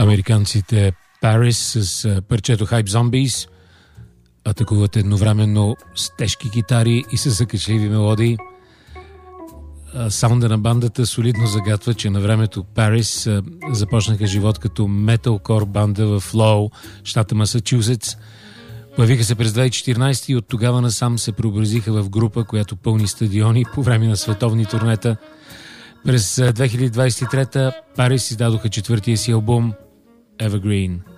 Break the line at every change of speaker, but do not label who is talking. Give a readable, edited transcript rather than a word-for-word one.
американците Paris с парчето Hype Zombies. Атакуват едновременно с тежки китари и с закачливи мелодии. Саунда на бандата солидно загатва, че на времето Paris започнаха живот като металкор банда в Лоу, щата Масачузетс. Появиха се през 2014 и от тогава насам се преобразиха в група, която пълни стадиони по време на световни турнета. През 2023 Paris издадоха четвъртия си албум Evergreen.